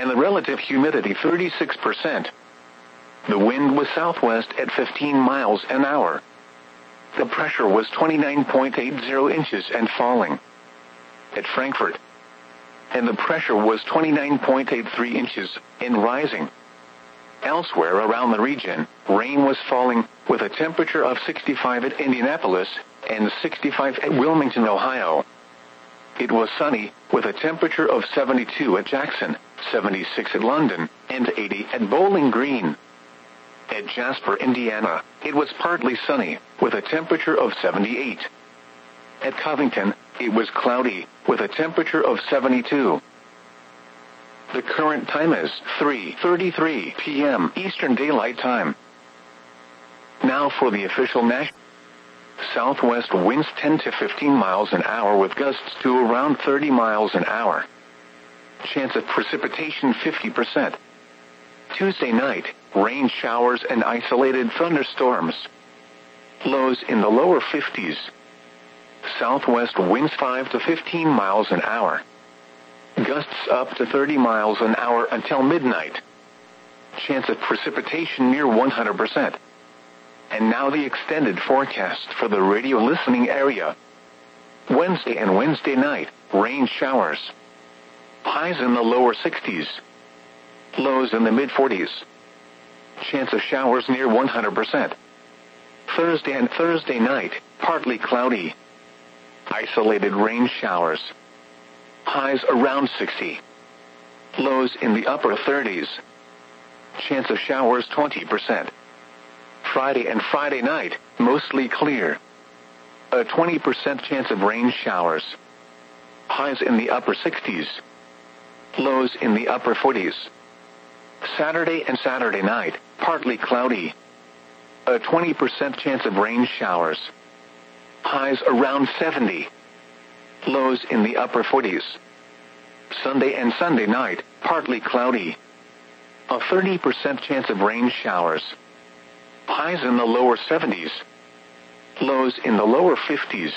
and the relative humidity 36%. The wind was southwest at 15 miles an hour. The pressure was 29.80 inches and falling. At Frankfurt, and the pressure was 29.83 inches and rising. Elsewhere around the region, rain was falling, with a temperature of 65 at Indianapolis and 65 at Wilmington, Ohio. It was sunny, with a temperature of 72 at Jackson, 76 at London, and 80 at Bowling Green. At Jasper, Indiana, it was partly sunny, with a temperature of 78. At Covington, it was cloudy, with a temperature of 72. The current time is 3:33 p.m. Eastern Daylight Time. Now for the official national. Southwest winds 10 to 15 miles an hour with gusts to around 30 miles an hour. Chance of precipitation 50%. Tuesday night, rain showers and isolated thunderstorms. Lows in the lower 50s. Southwest winds 5 to 15 miles an hour. Gusts up to 30 miles an hour until midnight. Chance of precipitation near 100%. And now the extended forecast for the radio listening area. Wednesday and Wednesday night, rain showers. Highs in the lower 60s. Lows in the mid-40s. Chance of showers near 100%. Thursday and Thursday night, partly cloudy. Isolated rain showers. Highs around 60. Lows in the upper 30s. Chance of showers 20%. Friday and Friday night, mostly clear. A 20% chance of rain showers. Highs in the upper 60s. Lows in the upper 40s. Saturday and Saturday night, partly cloudy. A 20% chance of rain showers. Highs around 70. Lows in the upper 40s. Sunday and Sunday night, partly cloudy. A 30% chance of rain showers. Highs in the lower 70s. Lows in the lower 50s.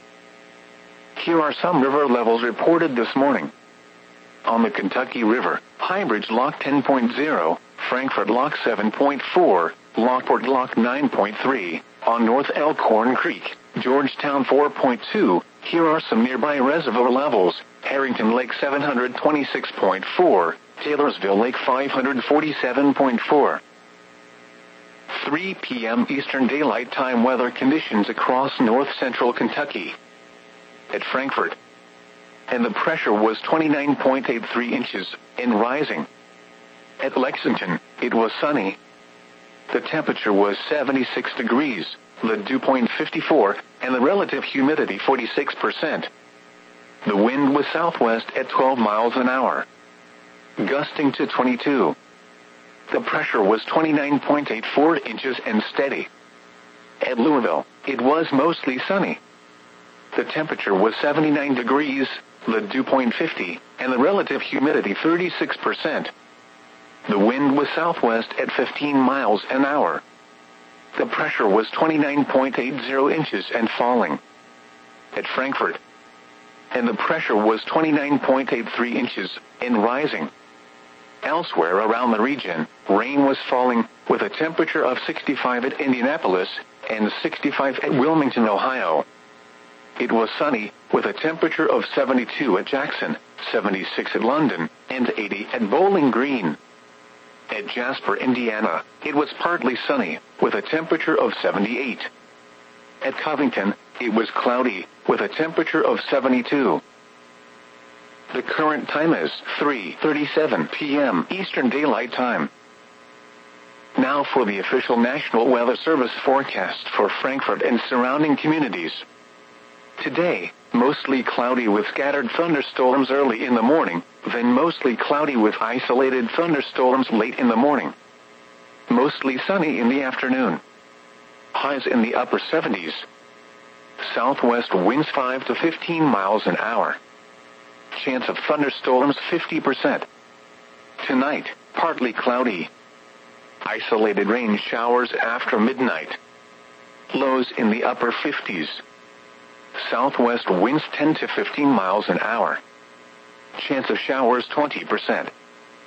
Here are some river levels reported this morning. On the Kentucky River, Highbridge Lock 10.0, Frankfurt Lock 7.4, Lockport Lock 9.3, on North Elkhorn Creek, Georgetown 4.2. Here are some nearby reservoir levels. Harrington Lake 726.4, Taylorsville Lake 547.4. 3 p.m. Eastern Daylight Time weather conditions across north-central Kentucky. At Frankfurt, and the pressure was 29.83 inches and rising. At Lexington, it was sunny. The temperature was 76 degrees, the dew point 54, and the relative humidity 46%. The wind was southwest at 12 miles an hour, gusting to 22. The pressure was 29.84 inches and steady. At Louisville, it was mostly sunny. The temperature was 79 degrees, the dew point 50, and the relative humidity 36%. The wind was southwest at 15 miles an hour. The pressure was 29.80 inches and falling. At Frankfurt, and the pressure was 29.83 inches and rising. Elsewhere around the region, rain was falling, with a temperature of 65 at Indianapolis and 65 at Wilmington, Ohio. It was sunny, with a temperature of 72 at Jackson, 76 at London, and 80 at Bowling Green. At Jasper, Indiana, it was partly sunny, with a temperature of 78. At Covington, it was cloudy, with a temperature of 72. The current time is 3:37 p.m. Eastern Daylight Time. Now for the official National Weather Service forecast for Frankfurt and surrounding communities. Today, mostly cloudy with scattered thunderstorms early in the morning, then mostly cloudy with isolated thunderstorms late in the morning. Mostly sunny in the afternoon. Highs in the upper 70s. Southwest winds 5 to 15 miles an hour. Chance of thunderstorms 50%. Tonight, partly cloudy. Isolated rain showers after midnight. Lows in the upper 50s. Southwest winds 10 to 15 miles an hour. Chance of showers 20%.